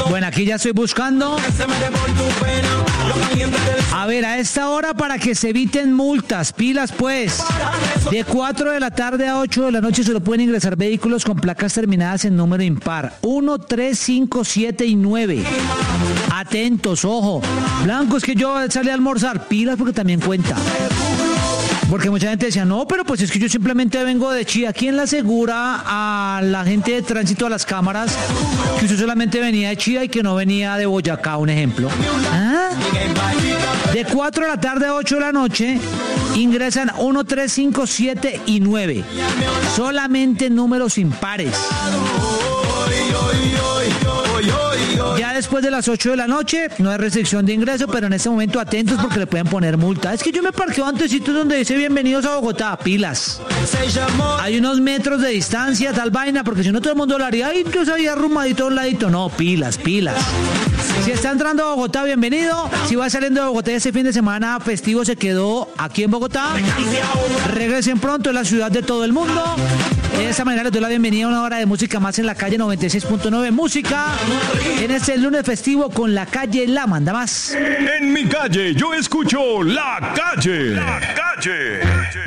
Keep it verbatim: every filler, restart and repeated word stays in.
Bueno, aquí ya estoy buscando. A ver, a esta hora para que se eviten multas, pilas pues. De cuatro de la tarde a ocho de la noche solo pueden ingresar vehículos con placas terminadas en número impar. uno, tres, cinco, siete y nueve. Atentos, ojo. Blanco, es que yo salí a almorzar. Pilas porque también cuenta. Porque mucha gente decía, no, pero pues es que yo simplemente vengo de Chía. ¿Quién le asegura a la gente de tránsito, a las cámaras, que usted solamente venía de Chía y que no venía de Boyacá, un ejemplo? ¿Ah? De cuatro de la tarde a ocho de la noche ingresan uno, tres, cinco, siete y nueve. Solamente números impares. Ya después de las ocho de la noche no hay restricción de ingreso, pero en este momento atentos porque le pueden poner multa. Es que yo me parqueo antesito donde dice bienvenidos a Bogotá, pilas. Hay unos metros de distancia, tal vaina, porque si no todo el mundo lo haría, ay, yo sabía arrumadito a un ladito. No, pilas, pilas. Si está entrando a Bogotá, bienvenido. Si va saliendo de Bogotá, este fin de semana festivo se quedó aquí en Bogotá. Regresen pronto, es la ciudad de todo el mundo. De esta manera les doy la bienvenida a una hora de música más en la calle noventa y seis punto nueve Música. En este lunes festivo con La Calle La Manda Más. En mi calle yo escucho La Calle. La Calle.